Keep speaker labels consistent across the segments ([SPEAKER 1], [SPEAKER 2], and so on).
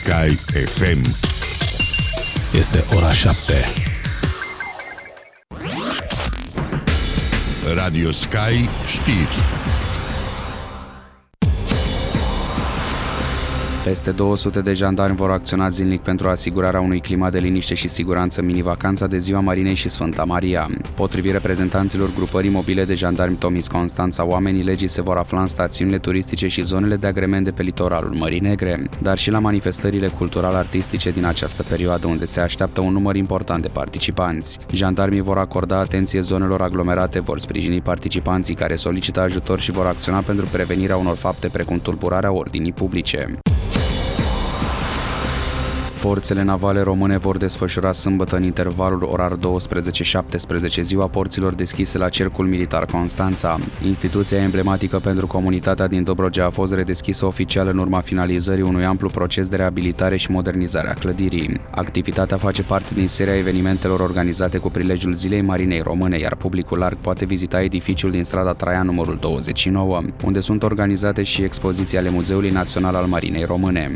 [SPEAKER 1] Sky FM. Este ora 7. Radio Sky știri.
[SPEAKER 2] Peste 200 de jandarmi vor acționa zilnic pentru asigurarea unui climat de liniște și siguranță mini-vacanța de Ziua Marinei și Sfânta Maria. Potrivit reprezentanților grupării mobile de jandarmi Tomis Constanța, oamenii legii se vor afla în stațiunile turistice și zonele de agrement de pe litoralul Mării Negre, dar și la manifestările cultural-artistice din această perioadă, unde se așteaptă un număr important de participanți. Jandarmii vor acorda atenție zonelor aglomerate, vor sprijini participanții care solicită ajutor și vor acționa pentru prevenirea unor fapte precum tulburarea ordinii publice. Forțele navale române vor desfășura sâmbătă în intervalul orar 12-17 ziua porților deschise la Cercul Militar Constanța. Instituția emblematică pentru comunitatea din Dobrogea a fost redeschisă oficial în urma finalizării unui amplu proces de reabilitare și modernizare a clădirii. Activitatea face parte din seria evenimentelor organizate cu prilejul Zilei Marinei Române, iar publicul larg poate vizita edificiul din strada Traian numărul 29, unde sunt organizate și expoziții ale Muzeului Național al Marinei Române.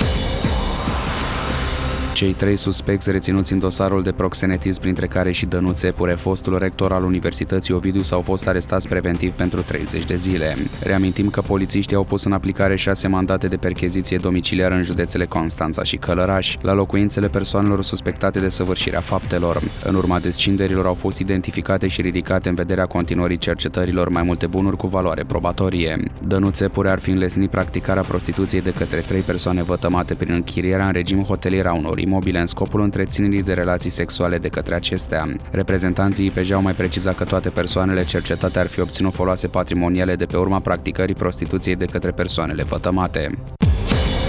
[SPEAKER 2] Cei 3 suspecți reținuți în dosarul de proxenetism, printre care și Dănuț Epure, fostul rector al Universității Ovidiu, au fost arestați preventiv pentru 30 de zile. Reamintim că polițiștii au pus în aplicare 6 mandate de percheziție domiciliară în județele Constanța și Călăraș, la locuințele persoanelor suspectate de săvârșirea faptelor. În urma descinderilor au fost identificate și ridicate în vederea continuării cercetărilor mai multe bunuri cu valoare probatorie. Dănuț Epure ar fi înlesnit practicarea prostituției de către 3 persoane vătămate prin închirierea în regim hotelier a unor imobile în scopul întreținerii de relații sexuale de către acestea. Reprezentanții IPJ au mai precizat că toate persoanele cercetate ar fi obținut foloase patrimoniale de pe urma practicării prostituției de către persoanele vătămate.